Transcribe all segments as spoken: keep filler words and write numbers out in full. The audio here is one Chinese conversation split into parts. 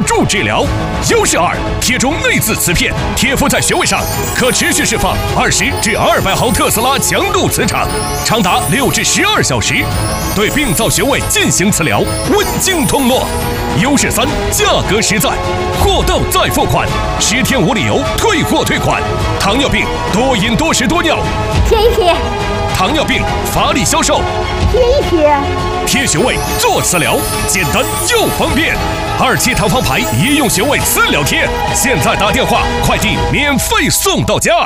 助治疗。优势二，贴中内眦磁片，贴敷在穴位上，可持续释放二十至二百毫特斯拉强度磁场，长达六至十二小时，对病灶穴位进行磁疗，温经通络。优势三，价格实在，货到再付款，十天无理由退货退款。糖尿病多饮多食多尿， 贴一贴。 糖尿病乏力消瘦， 贴一贴。 贴穴位做磁疗，简单又方便。二期糖方牌医用穴位磁疗贴，现在打电话，快递免费送到家。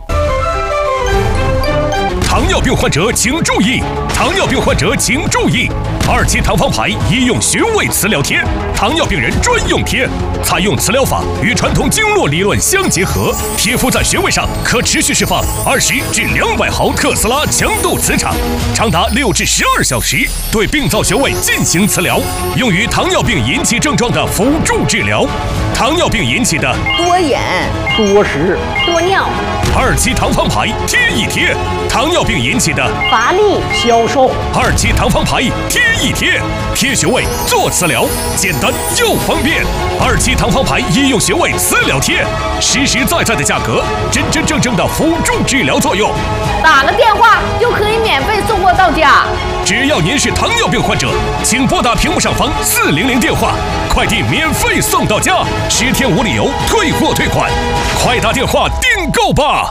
糖尿病患者请注意！糖尿病患者请注意！二期糖方牌医用穴位磁疗贴，糖尿病人专用贴，采用磁疗法与传统经络理论相结合，贴敷在穴位上，可持续释放二十至两百毫特斯拉强度磁场，长达六至十二小时，对病灶穴位进行磁疗，用于糖尿病引起症状的辅助治疗。糖尿病引起的多饮、 多食、 多尿。 二期糖方牌贴一贴，糖尿病引起的乏力、 消瘦。 二期糖方牌贴一贴，贴穴位做磁疗，简单又方便。二期糖方牌医用穴位磁疗贴，实实在在的价格，真真正正的辅助治疗作用。 打个电话就可以免费送货到家。 只要您是糖尿病患者，请拨打屏幕上方四零零电话，快递免费送到家，十天无理由退货退款，快打电话订购吧。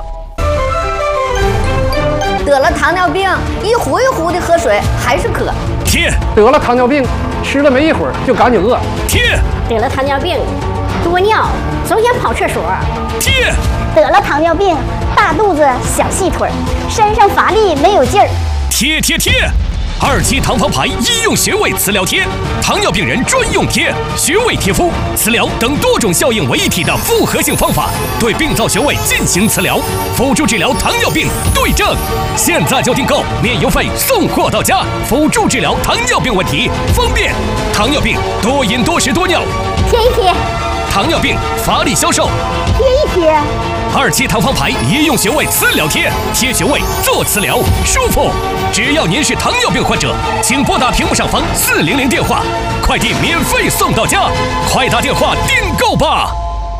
得了糖尿病，一壶一壶的喝水还是渴。 贴。 得了糖尿病，吃了没一会儿就赶紧饿。 贴。 得了糖尿病，多尿，总想跑厕所。 贴。 得了糖尿病，大肚子小细腿，身上乏力没有劲儿。 贴贴贴。二期糖方牌医用穴位磁疗贴，糖尿病人专用贴，穴位贴敷、磁疗等多种效应为一体的复合性方法，对病灶穴位进行磁疗，辅助治疗糖尿病对症。现在就订购，免邮费送货到家，辅助治疗糖尿病问题，方便。糖尿病多饮多食多尿， 贴一贴。 糖尿病乏力消瘦， 贴一贴。 二期糖方牌医用穴位磁疗贴，贴穴位做磁疗，舒服。只要您是糖尿病患者，请拨打屏幕上方四零零电话，快递免费送到家，快打电话订购吧。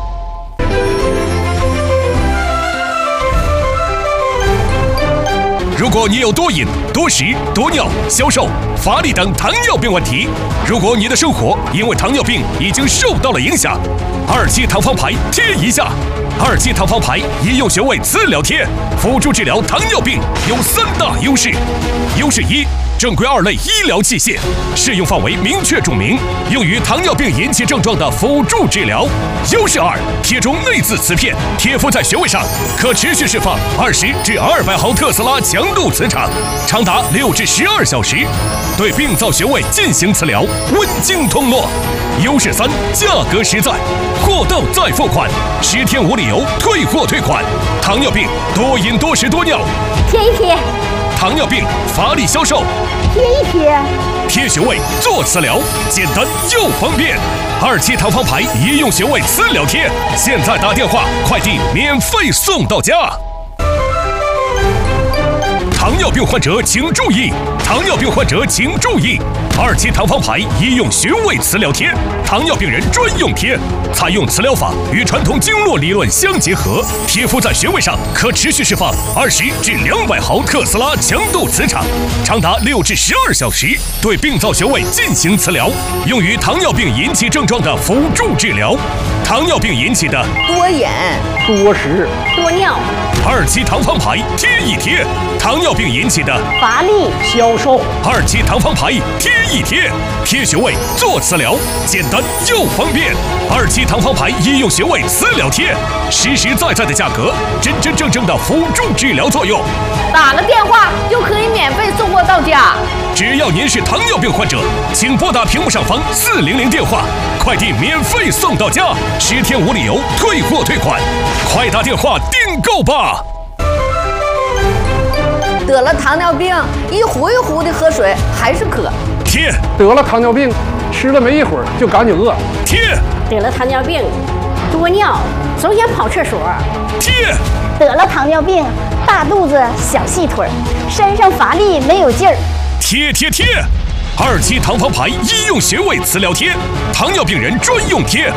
如果你有多饮、多食、多尿、消瘦、乏力等糖尿病问题，如果你的生活因为糖尿病已经受到了影响，二期糖方牌贴一下。二期糖方牌医用穴位磁疗贴，辅助治疗糖尿病有三大优势。优势一，正规二类医疗器械，适用范围明确注明，用于糖尿病引起症状的辅助治疗。优势二，贴中内眦磁片，贴敷在穴位上，可持续释放二十至二百毫特斯拉强度磁场，长达六至十二小时，对病灶穴位进行磁疗，温经通络。优势三，价格实在，货到再付款，十天无理由退货退款。糖尿病多饮多食多尿， 贴一贴。 糖尿病乏力消瘦， 贴一贴。 贴穴位做磁疗，简单又方便。二期糖方牌医用穴位磁疗贴，现在打电话，快递免费送到家。糖尿病患者请注意！糖尿病患者请注意！二期糖方牌医用穴位磁疗贴，糖尿病人专用贴，采用磁疗法与传统经络理论相结合，贴敷在穴位上，可持续释放二十至两百毫特斯拉强度磁场，长达六至十二小时，对病灶穴位进行磁疗，用于糖尿病引起症状的辅助治疗。糖尿病引起的多饮、 多食、 多尿。 二期糖方牌贴一贴，糖尿病引起的乏力、 消瘦。 二期糖方牌贴一贴，贴穴位做磁疗，简单又方便。二期糖方牌医用穴位磁疗贴，实实在在的价格，真真正正的辅助治疗作用。 打个电话就可以免费送货到家。 只要您是糖尿病患者，请拨打屏幕上方四零零电话，快递免费送到家，十天无理由退货退款，快打电话订购吧。 得了糖尿病，一壶一壶的喝水还是渴。 贴。 得了糖尿病，吃了没一会儿就赶紧饿。 贴。 得了糖尿病，多尿，总想跑厕所。 贴。 得了糖尿病，大肚子小细腿，身上乏力没有劲儿。 贴贴贴。二期糖方牌医用穴位磁疗贴，糖尿病人专用贴。